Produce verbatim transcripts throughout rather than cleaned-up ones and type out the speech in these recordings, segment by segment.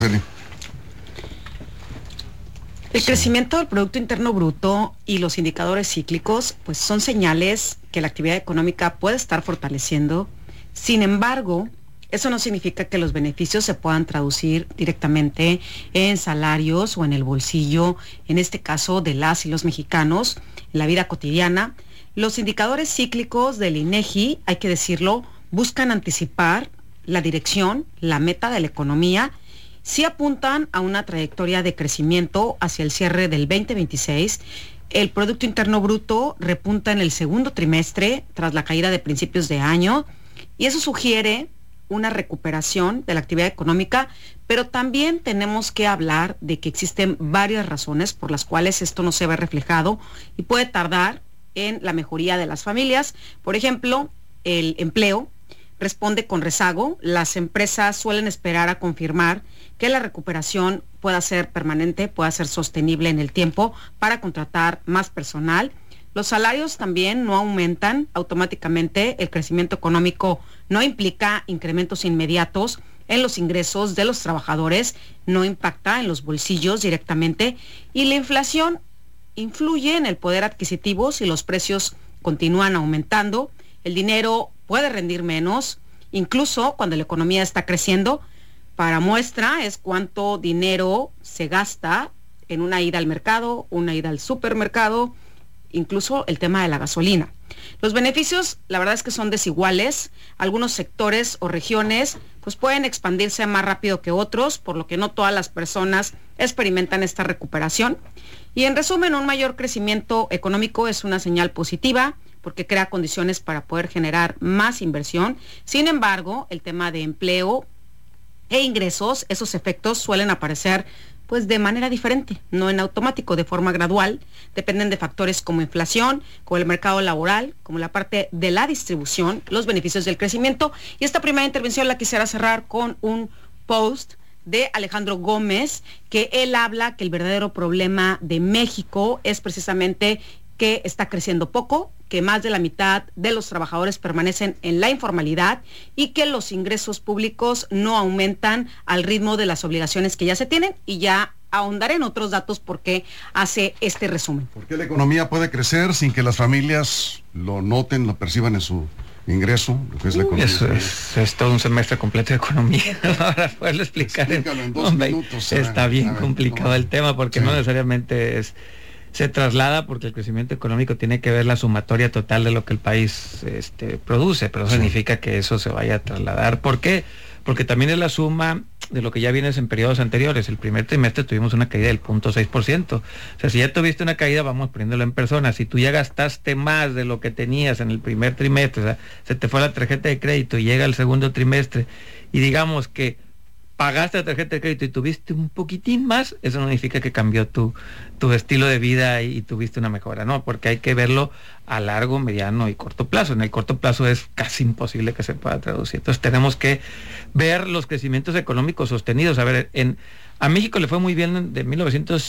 Eli. El crecimiento del Producto Interno Bruto y los indicadores cíclicos pues son señales que la actividad económica puede estar fortaleciendo. Sin embargo, eso no significa que los beneficios se puedan traducir directamente en salarios o en el bolsillo, en este caso de las y los mexicanos, en la vida cotidiana. Los indicadores cíclicos del INEGI, hay que decirlo, buscan anticipar la dirección, la meta de la economía. Sí apuntan a una trayectoria de crecimiento hacia el cierre del veinte veintiséis. El Producto Interno Bruto repunta en el segundo trimestre tras la caída de principios de año y eso sugiere una recuperación de la actividad económica, pero también tenemos que hablar de que existen varias razones por las cuales esto no se ve reflejado y puede tardar en la mejoría de las familias. Por ejemplo, el empleo responde con rezago. Las empresas suelen esperar a confirmar que la recuperación pueda ser permanente, pueda ser sostenible en el tiempo para contratar más personal. Los salarios también no aumentan automáticamente. El crecimiento económico no implica incrementos inmediatos en los ingresos de los trabajadores, no impacta en los bolsillos directamente y la inflación influye en el poder adquisitivo si los precios continúan aumentando. El dinero puede rendir menos, incluso cuando la economía está creciendo. Para muestra es cuánto dinero se gasta en una ida al mercado, una ida al supermercado, incluso el tema de la gasolina. Los beneficios, la verdad es que son desiguales. Algunos sectores o regiones pues pueden expandirse más rápido que otros, por lo que no todas las personas experimentan esta recuperación. Y en resumen, un mayor crecimiento económico es una señal positiva, porque crea condiciones para poder generar más inversión. Sin embargo, el tema de empleo e ingresos, esos efectos suelen aparecer pues de manera diferente, no en automático, de forma gradual. Dependen de factores como inflación, como el mercado laboral, como la parte de la distribución, los beneficios del crecimiento. Y esta primera intervención la quisiera cerrar con un post de Alejandro Gómez, que él habla que el verdadero problema de México es precisamente que está creciendo poco, que más de la mitad de los trabajadores permanecen en la informalidad y que los ingresos públicos no aumentan al ritmo de las obligaciones que ya se tienen, y ya ahondaré en otros datos porque hace este resumen. ¿Por qué la economía puede crecer sin que las familias lo noten, lo perciban en su ingreso? Lo que es la economía. Eso es, es todo un semestre completo de economía. Para poderlo explicar en, en dos hombre, minutos. Está bien ver, complicado no, el tema porque sí. no necesariamente es... se traslada porque el crecimiento económico tiene que ver la sumatoria total de lo que el país este, produce, pero eso sí. significa que eso se vaya a trasladar. ¿Por qué? Porque también es la suma de lo que ya vienes en periodos anteriores. El primer trimestre tuvimos una caída del cero punto seis por ciento. O sea, si ya tuviste una caída, vamos poniéndolo en personas. Si tú ya gastaste más de lo que tenías en el primer trimestre, o sea, se te fue la tarjeta de crédito y llega el segundo trimestre, y digamos que pagaste la tarjeta de crédito y tuviste un poquitín más, eso no significa que cambió tu, tu estilo de vida y, y tuviste una mejora, no, porque hay que verlo a largo, mediano y corto plazo. En el corto plazo es casi imposible que se pueda traducir. Entonces tenemos que ver los crecimientos económicos sostenidos. A ver, en a México le fue muy bien de mil novecientos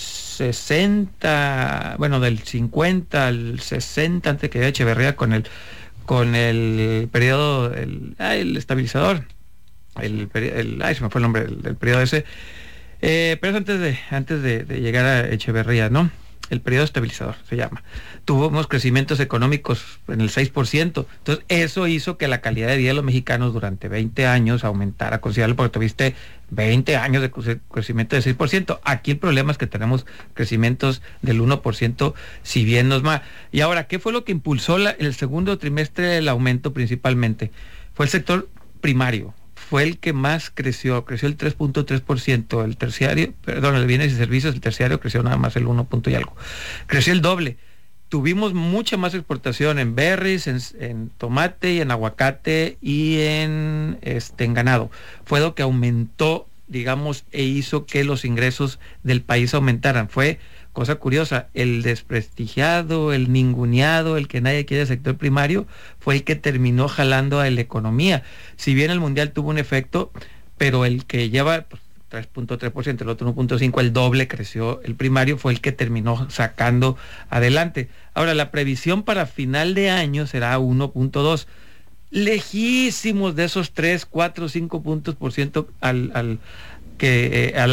sesenta, bueno, del cincuenta al sesenta, antes que Echeverría, con el con el periodo, el, ah, el estabilizador. El, el, ay, se me fue el nombre del, del periodo ese, eh, pero es antes de antes de, de llegar a Echeverría, ¿no? El periodo estabilizador se llama. Tuvimos crecimientos económicos en el seis por ciento, entonces eso hizo que la calidad de vida de los mexicanos durante veinte años aumentara considerablemente, porque tuviste veinte años de crecimiento de seis por ciento. Aquí el problema es que tenemos crecimientos del uno por ciento, si bien nos más. Y ahora, ¿qué fue lo que impulsó la, el segundo trimestre el aumento principalmente? Fue el sector primario. Fue el que más creció, creció el tres punto tres por ciento, el terciario, perdón, el bienes y servicios, el terciario creció nada más el uno punto y algo. Creció el doble. Tuvimos mucha más exportación en berries, en, en tomate y en aguacate y en, este, en ganado. Fue lo que aumentó, digamos, e hizo que los ingresos del país aumentaran. Fue cosa curiosa, el desprestigiado, el ninguneado, el que nadie quiere del sector primario, fue el que terminó jalando a la economía. Si bien el mundial tuvo un efecto, pero el que lleva pues, tres punto tres por ciento, el otro uno punto cinco por ciento, el doble creció el primario, fue el que terminó sacando adelante. Ahora, la previsión para final de año será uno punto dos. Lejísimos de esos tres, cuatro, cinco puntos por ciento al... al que eh,